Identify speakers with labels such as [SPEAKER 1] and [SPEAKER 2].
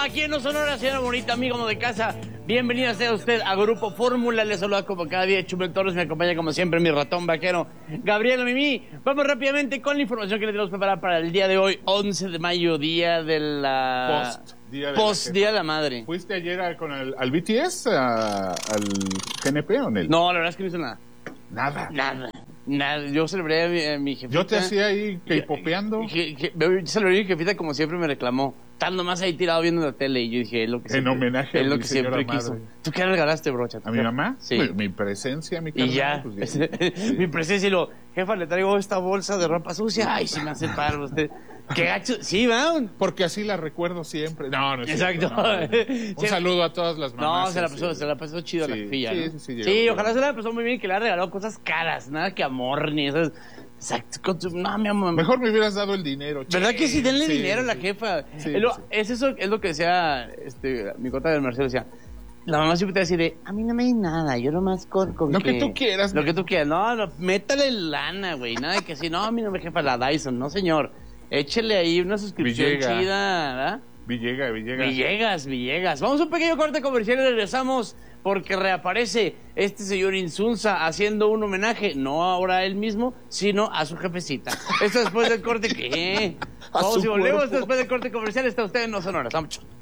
[SPEAKER 1] aquí en No Sonora, señora bonita, amigo de casa. Bienvenida sea usted a Grupo Fórmula. Les saluda como cada día Chumel Torres. Me acompaña como siempre mi ratón vaquero, Gabriel Mimi. Vamos rápidamente con la información que le tenemos preparada para el día de hoy, 11 de mayo, día de la... Post-Día de la Madre.
[SPEAKER 2] ¿Fuiste ayer al BTS, al GNP o no?
[SPEAKER 1] No, la verdad es que no hizo nada. Nada. Yo celebré a mi jefita.
[SPEAKER 2] Yo te hacía ahí K-popeando.
[SPEAKER 1] Yo celebré a mi jefita como siempre me reclamó. Estando más ahí tirado viendo la tele. Y yo dije, es lo que
[SPEAKER 2] siempre, en homenaje
[SPEAKER 1] es
[SPEAKER 2] a
[SPEAKER 1] lo
[SPEAKER 2] mi
[SPEAKER 1] que siempre quiso.
[SPEAKER 2] madre.
[SPEAKER 1] ¿Tú qué le regalaste, brocha?
[SPEAKER 2] ¿A mi mamá?
[SPEAKER 1] Sí.
[SPEAKER 2] Mi presencia, mi carnal.
[SPEAKER 1] Y ya.
[SPEAKER 2] Pues,
[SPEAKER 1] sí. Mi presencia y lo, jefa, le traigo esta bolsa de ropa sucia. Ay, si me hace paro usted. Qué gacho. Sí, va.
[SPEAKER 2] Porque así la recuerdo siempre. No, es
[SPEAKER 1] exacto.
[SPEAKER 2] Cierto, Un saludo a todas las mamás.
[SPEAKER 1] No, se la pasó chido la jefilla.
[SPEAKER 2] Sí,
[SPEAKER 1] ¿no?
[SPEAKER 2] Sí,
[SPEAKER 1] ojalá se la pasó muy bien, que le ha regalado cosas caras. Nada que amor ni esas. Exacto. No, mi amor.
[SPEAKER 2] Mejor me hubieras dado el dinero.
[SPEAKER 1] ¿Verdad que sí? Denle dinero a la jefa.
[SPEAKER 2] Sí,
[SPEAKER 1] es lo que decía mi cota del Marcelo. Decía, la mamá siempre te va a decir a mí no me hay nada, yo nomás con
[SPEAKER 2] lo que tú quieras.
[SPEAKER 1] Lo que tú quieras. No, métale lana, güey. Nada de que sí, no, a mí no me jefa la Dyson. No, señor. Échele ahí una suscripción chida, ¿verdad? Villegas. Vamos a un pequeño corte comercial y regresamos porque reaparece este señor Insulza haciendo un homenaje, no ahora a él mismo, sino a su jefecita. Esto después del corte, ¿qué? Vamos y volvemos después del corte comercial. Está usted en No Sonora. Vamos.